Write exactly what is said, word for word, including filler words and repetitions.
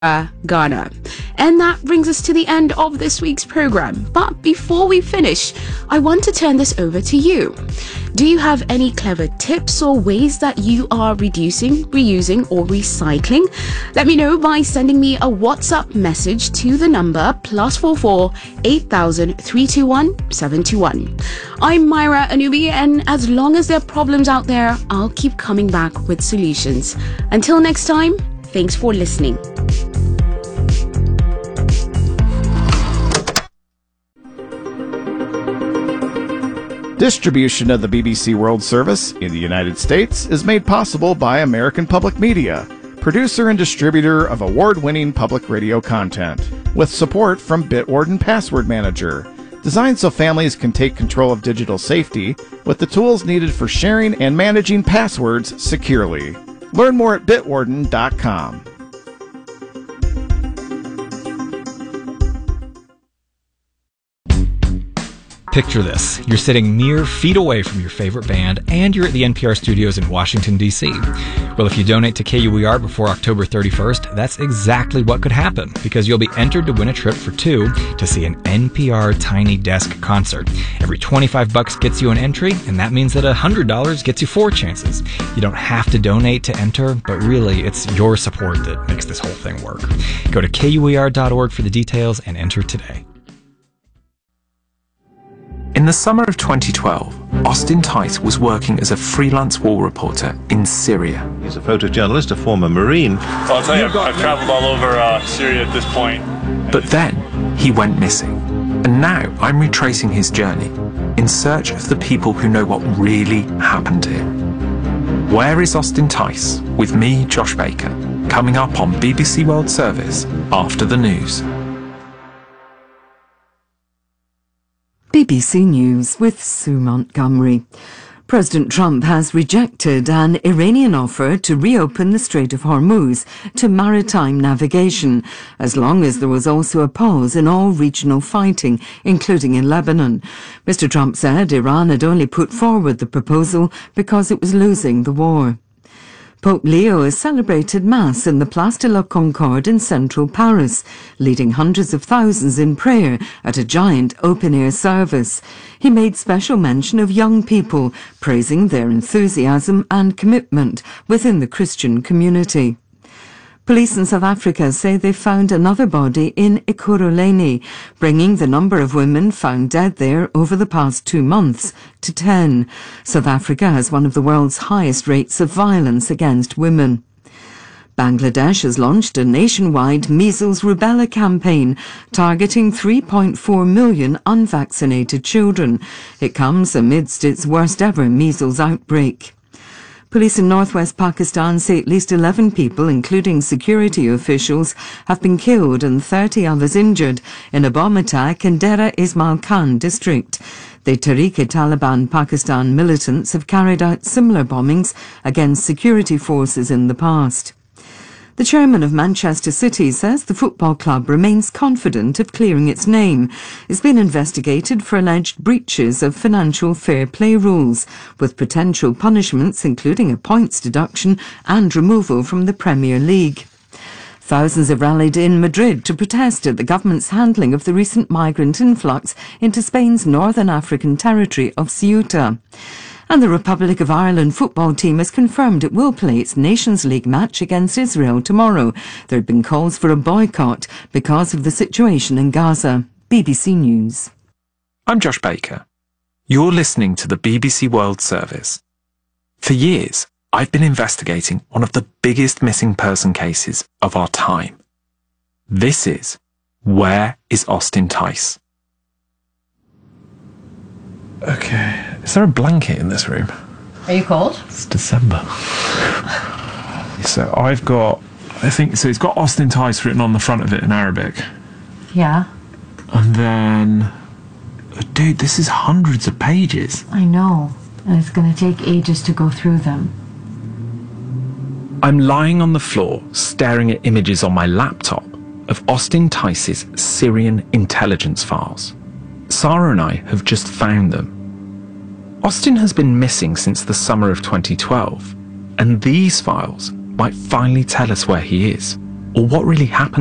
Ghana. And that brings us to the end of this week's program. But before we finish, I want to turn this over to you. Do you have any clever tips or ways that you are reducing, reusing, or recycling? Let me know by sending me a WhatsApp message to the number plus four four eight thousand three two one seven two one. I'm Myra Anubi, and as long as there are problems out there, I'll keep coming back with solutions. Until next time, thanks for listening. Distribution of the B B C World Service in the United States is made possible by American Public Media, producer and distributor of award-winning public radio content, with support from Bitwarden Password Manager, designed so families can take control of digital safety with the tools needed for sharing and managing passwords securely. Learn more at bitwarden dot com. Picture this. You're sitting mere feet away from your favorite band, and you're at the N P R studios in Washington, D C Well, if you donate to K U E R before October thirty-first, that's exactly what could happen, because you'll be entered to win a trip for two to see an N P R Tiny Desk concert. Every twenty-five bucks gets you an entry, and that means that one hundred dollars gets you four chances. You don't have to donate to enter, but really, it's your support that makes this whole thing work. Go to K U E R dot org for the details and enter today. In the summer of twenty twelve, Austin Tice was working as a freelance war reporter in Syria. He's a photojournalist, a former Marine. Well, I'll tell you, I've, I've traveled all over uh, Syria at this point. But then, he went missing. And now, I'm retracing his journey in search of the people who know what really happened to him. Where is Austin Tice? With me, Josh Baker, coming up on B B C World Service after the news. B B C News with Sue Montgomery. President Trump has rejected an Iranian offer to reopen the Strait of Hormuz to maritime navigation, as long as there was also a pause in all regional fighting, including in Lebanon. Mister Trump said Iran had only put forward the proposal because it was losing the war. Pope Leo has celebrated Mass in the Place de la Concorde in central Paris, leading hundreds of thousands in prayer at a giant open-air service. He made special mention of young people, praising their enthusiasm and commitment within the Christian community. Police in South Africa say they found another body in Ekurhuleni, bringing the number of women found dead there over the past two months to ten. South Africa has one of the world's highest rates of violence against women. Bangladesh has launched a nationwide measles rubella campaign targeting three point four million unvaccinated children. It comes amidst its worst ever measles outbreak. Police in northwest Pakistan say at least eleven people, including security officials, have been killed and thirty others injured in a bomb attack in Dera Ismail Khan district. The Tehreek-e-Taliban Pakistan militants have carried out similar bombings against security forces in the past. The chairman of Manchester City says the football club remains confident of clearing its name. It's been investigated for alleged breaches of financial fair play rules, with potential punishments including a points deduction and removal from the Premier League. Thousands have rallied in Madrid to protest at the government's handling of the recent migrant influx into Spain's northern African territory of Ceuta. And the Republic of Ireland football team has confirmed it will play its Nations League match against Israel tomorrow. There have been calls for a boycott because of the situation in Gaza. B B C News. I'm Josh Baker. You're listening to the B B C World Service. For years, I've been investigating one of the biggest missing person cases of our time. This is Where is Austin Tice? Okay. Is there a blanket in this room? Are you cold? It's December. So I've got, I think, so it's got Austin Tice written on the front of it in Arabic. Yeah. And then, dude, this is hundreds of pages. I know. And it's going to take ages to go through them. I'm lying on the floor, staring at images on my laptop of Austin Tice's Syrian intelligence files. Sarah and I have just found them. Austin has been missing since the summer of twenty twelve, and these files might finally tell us where he is. Or what really happened